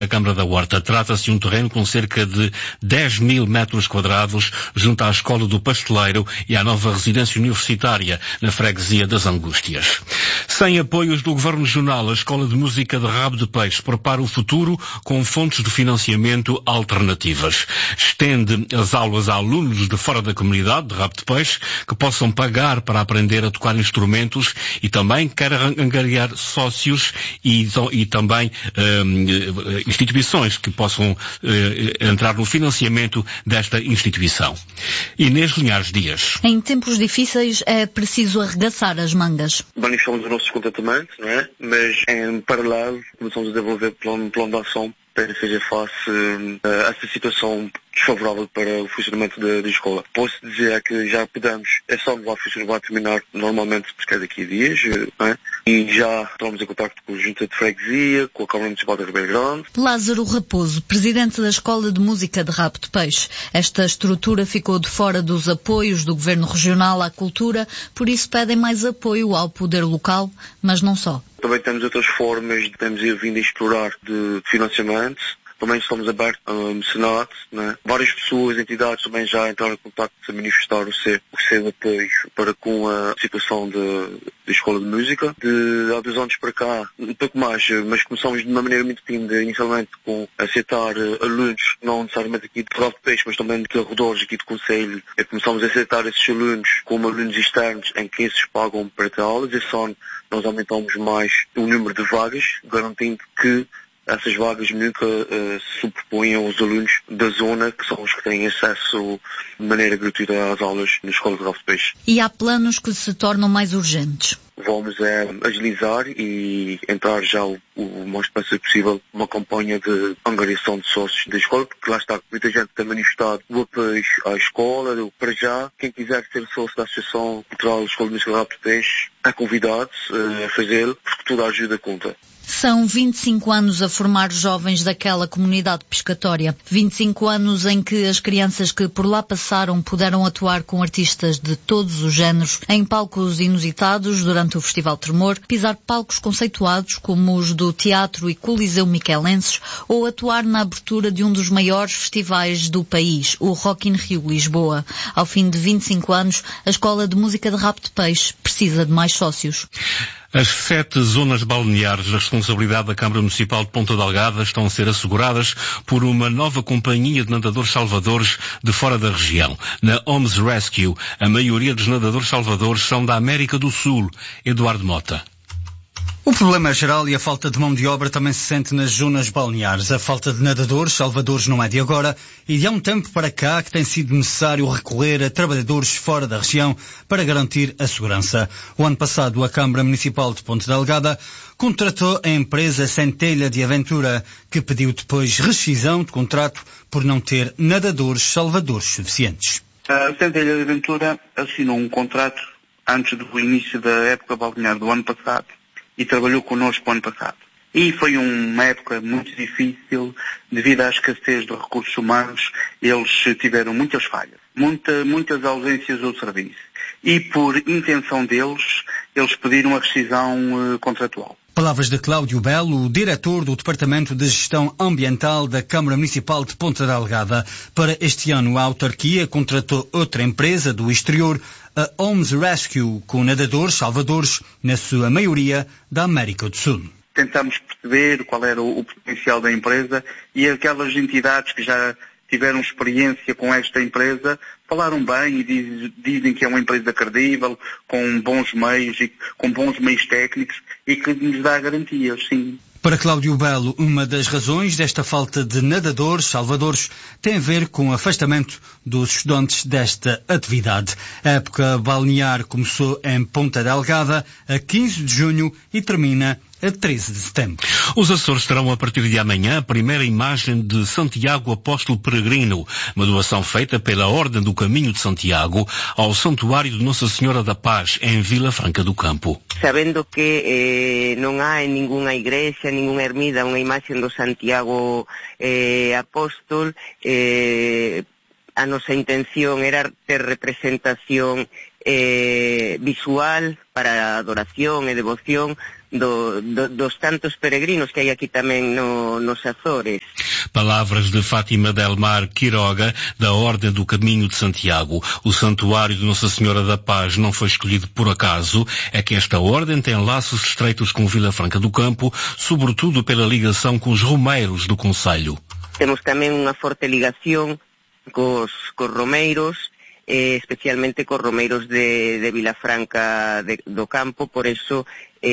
A Câmara da Horta. Trata-se de um terreno com cerca de 10 mil metros quadrados junto à Escola do Pasteleiro e à nova residência universitária na freguesia das Angústias. Sem apoios do Governo Regional, a Escola de Música de Rabo de Peixe prepara o futuro com fontes de financiamento alternativas. Estende as aulas a alunos de fora da comunidade de Rabo de Peixe que possam pagar para aprender a tocar instrumentos e também quer angariar sócios e também instituições que possam entrar no financiamento desta instituição. Inês Linhares Dias. Em tempos difíceis é preciso arregaçar as mangas. Manifestamos o nosso descontentamento, não é? Mas em paralelo começamos a desenvolver plano de ação para fazer face a essa situação desfavorável para o funcionamento da escola. Posso dizer que já podemos, só vai funcionar, vai terminar normalmente porque é daqui a dias, não é? E já estamos em contacto com a Junta de Freguesia, com a Câmara Municipal de Ribeiro Grande. Lázaro Raposo, presidente da Escola de Música de Rabo de Peixe. Esta estrutura ficou de fora dos apoios do Governo Regional à cultura, por isso pedem mais apoio ao poder local, mas não só. Também temos outras formas de termos vindo a explorar de financiamento. Também estamos abertos a mecenato, né? Várias pessoas, entidades também já entraram em contato a manifestar o seu apoio para com a situação da Escola de Música. Há 2 anos para cá, um pouco mais, mas começamos de uma maneira muito tímida, inicialmente com aceitar alunos, não necessariamente aqui de Rabo de Peixe, mas também de arredores aqui do Conselho. Começamos a aceitar esses alunos como alunos externos em que esses pagam para ter aulas. Esse ano nós aumentamos mais o número de vagas, garantindo que essas vagas nunca se superpõem aos alunos da zona, que são os que têm acesso de maneira gratuita às aulas na Escola de Rabo de Peixe. E há planos que se tornam mais urgentes? Vamos agilizar e entrar já o mais depressa possível uma campanha de angariação de sócios da escola, porque lá está, muita gente tem manifestado o apoio à escola. Para já, quem quiser ser sócio da Associação Cultural Escola de Música de Rabo de Peixe é convidado a fazê-lo, porque toda a ajuda conta. São 25 anos a formar jovens daquela comunidade pescatória. 25 anos em que as crianças que por lá passaram puderam atuar com artistas de todos os géneros, em palcos inusitados durante o Festival Tremor, pisar palcos conceituados como os do Teatro e Coliseu Miquelenses ou atuar na abertura de um dos maiores festivais do país, o Rock in Rio Lisboa. Ao fim de 25 anos, a Escola de Música de Rabo de Peixe precisa de mais sócios. As 7 zonas balneares da responsabilidade da Câmara Municipal de Ponta Delgada estão a ser asseguradas por uma nova companhia de nadadores salvadores de fora da região. Na Homes Rescue, a maioria dos nadadores salvadores são da América do Sul. Eduardo Mota. O problema é geral e a falta de mão de obra também se sente nas zonas balneares. A falta de nadadores, salvadores não é de agora e de há um tempo para cá que tem sido necessário recorrer a trabalhadores fora da região para garantir a segurança. O ano passado a Câmara Municipal de Ponta Delgada contratou a empresa Centelha de Aventura, que pediu depois rescisão de contrato por não ter nadadores salvadores suficientes. A Centelha de Aventura assinou um contrato antes do início da época balnear do ano passado e trabalhou connosco o ano passado. E foi uma época muito difícil, devido à escassez de recursos humanos, eles tiveram muitas falhas, muitas ausências do serviço. E por intenção deles, eles pediram a rescisão contratual. Palavras de Cláudio Belo, diretor do Departamento de Gestão Ambiental da Câmara Municipal de Ponta Delgada. Para este ano, a autarquia contratou outra empresa do exterior, a Homes Rescue, com nadadores salvadores, na sua maioria, da América do Sul. Tentamos perceber qual era o potencial da empresa e aquelas entidades que já tiveram experiência com esta empresa falaram bem e dizem que é uma empresa credível, com bons meios e com bons meios técnicos e que nos dá garantias, sim. Para Cláudio Belo, uma das razões desta falta de nadadores salvadores tem a ver com o afastamento dos estudantes desta atividade. A época balnear começou em Ponta Delgada a 15 de junho e termina a 13 de setembro. Os Açores terão a partir de amanhã a primeira imagem de Santiago Apóstolo Peregrino, uma doação feita pela Ordem do Caminho de Santiago ao Santuário de Nossa Senhora da Paz, em Vila Franca do Campo. Sabendo que não há em nenhuma igreja, nenhuma ermida, uma imagem do Santiago Apóstolo, a nossa intenção era ter representação visual para adoración e devoción dos tantos peregrinos que hai aquí tamén nos Azores. Palavras de Fátima del Mar Quiroga, da Ordem do Caminho de Santiago. O Santuário de Nossa Senhora da Paz não foi escolhido por acaso, é que esta ordem tem laços estreitos com Vila Franca do Campo, sobretudo pela ligação com os romeiros do concello. Temos tamén unha forte ligación cos romeiros, especialmente cos romeiros de Vilafranca do Campo, por eso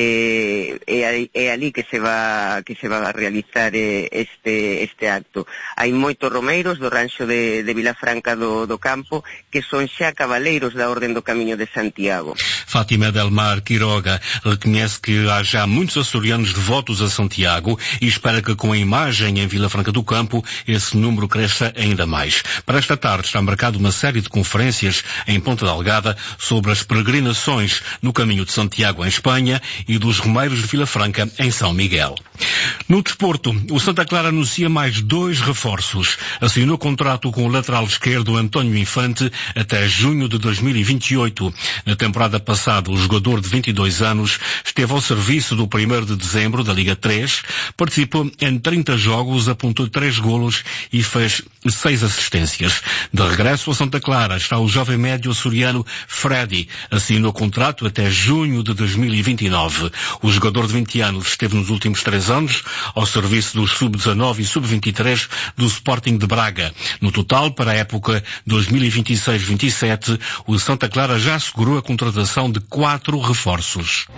é ali que se va a realizar este acto. Hai moitos romeiros do ranxo de Vilafranca do Campo que son xa cabaleiros da Orden do Camiño de Santiago. Fátima del Mar Quiroga reconhece que há já muitos açorianos devotos a Santiago e espera que com a imagem em Vilafranca do Campo esse número cresça ainda mais. Para esta tarde está marcada uma série de conferências em Ponta Delgada sobre as peregrinações no Caminho de Santiago em Espanha e dos Romeiros de Vilafranca em São Miguel. No desporto, o Santa Clara anuncia mais 2 reforços. Assinou contrato com o lateral esquerdo António Infante até junho de 2028. Na temporada passada, o jogador de 22 anos esteve ao serviço do 1º de dezembro da Liga 3, participou em 30 jogos, apontou 3 golos e fez 6 assistências. De regresso ao Santa Clara está o jovem médio açoriano Freddy. Assinou contrato até junho de 2029. O jogador de 20 anos esteve nos últimos 3 anos ao serviço dos sub-19 e sub-23 do Sporting de Braga. No total, para a época 2026-27, o Santa Clara já assegurou a contratação de 4 reforços.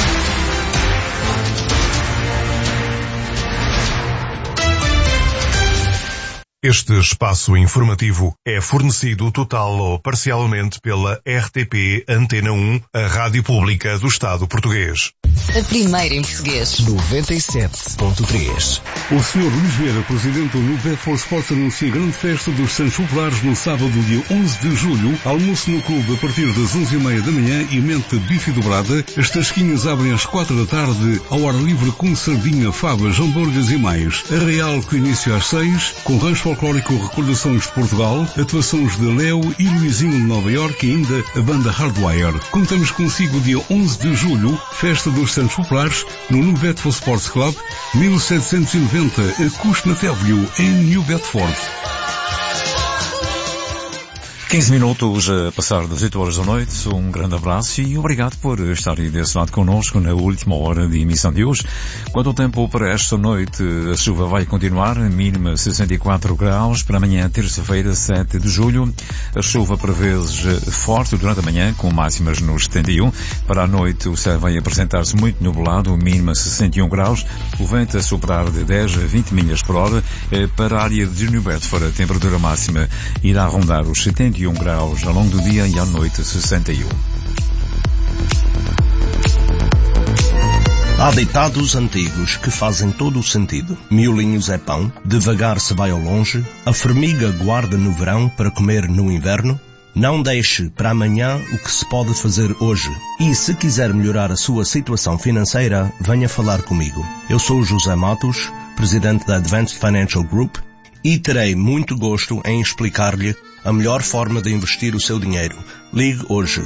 Este espaço informativo é fornecido total ou parcialmente pela RTP Antena 1, a rádio pública do Estado português. A primeira em português. 97.3. O Sr. Luís Vieira, presidente do Nubet for Sports, anuncia grande festa dos Santos Populares no sábado, dia 11 de julho. Almoço no clube a partir das 11h30 da manhã e mente bife dobrada. As tasquinhas abrem às 4 da tarde, ao ar livre com sardinha, favas, hambúrgueres e mais. A Real com início às 6, com rancho folclórico Recordações de Portugal, atuações de Léo e Luizinho de Nova Iorque e ainda a banda Hardwire. Contamos consigo dia 11 de julho, festa dos Santos Populares, no New Bedford Sports Club, 1790, a Cushnet Avenue, em New Bedford. 15 minutos a passar das 8 horas da noite. Um grande abraço e obrigado por estar aí desse lado connosco na última hora de emissão de hoje. Quanto ao tempo para esta noite, a chuva vai continuar, mínima 64 graus, para amanhã, terça-feira, 7 de julho. A chuva por vezes forte durante a manhã, com máximas nos 71. Para a noite o céu vai apresentar-se muito nublado, mínima 61 graus. O vento a soprar de 10 a 20 milhas por hora. Para a área de New Bedford, a temperatura máxima irá rondar os 71 graus ao longo do dia e à noite 61. Há ditados antigos que fazem todo o sentido. Miolinhos é pão, devagar se vai ao longe, a formiga guarda no verão para comer no inverno. Não deixe para amanhã o que se pode fazer hoje. E se quiser melhorar a sua situação financeira, venha falar comigo. Eu sou o José Matos, presidente da Advanced Financial Group, e terei muito gosto em explicar-lhe a melhor forma de investir o seu dinheiro. Ligue hoje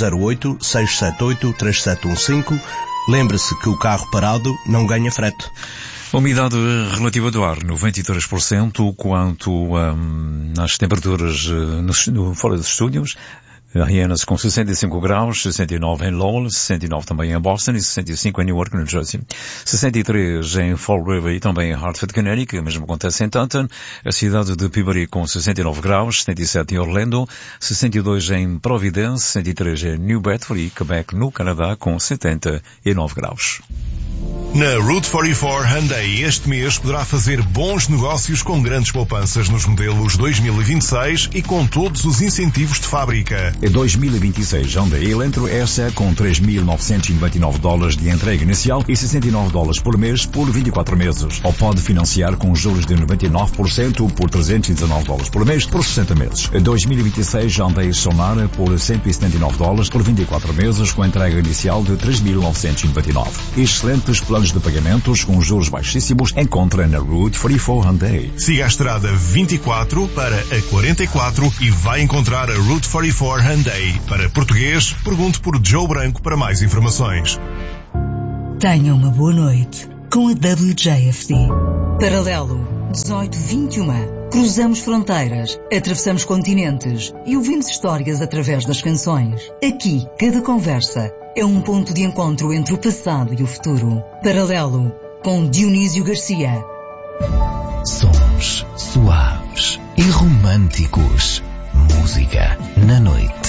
508-678-3715. Lembre-se que o carro parado não ganha frete. Umidade relativa do ar, 93%, quanto às temperaturas fora dos estúdios. Hyannis com 65 graus, 69 em Lowell, 69 também em Boston e 65 em Newark, New Jersey. 63 em Fall River e também em Hartford, Connecticut, o mesmo acontece em Taunton. A cidade de Peabody com 69 graus, 77 em Orlando, 62 em Providence, 63 em New Bedford e Quebec, no Canadá, com 79 graus. Na Route 44 Hyundai este mês poderá fazer bons negócios com grandes poupanças nos modelos 2026 e com todos os incentivos de fábrica. Em 2026, Hyundai Elantra S com $3.999 de entrega inicial e $69 por mês por 24 meses. Ou pode financiar com juros de 99% por $319 por mês por 60 meses. Em 2026, Hyundai Sonara por $179 por 24 meses com entrega inicial de $3.999. Excelentes planos de pagamentos com juros baixíssimos encontra na Route 44 Hyundai. Siga a estrada 24 para a 44 e vai encontrar a Route 44 Hyundai. Para português, pergunte por Joe Branco para mais informações. Tenha uma boa noite com a WJFD. Paralelo 18-21. Cruzamos fronteiras, atravessamos continentes e ouvimos histórias através das canções. Aqui, cada conversa é um ponto de encontro entre o passado e o futuro. Paralelo com Dionísio Garcia. Sons suaves e românticos. Música na noite.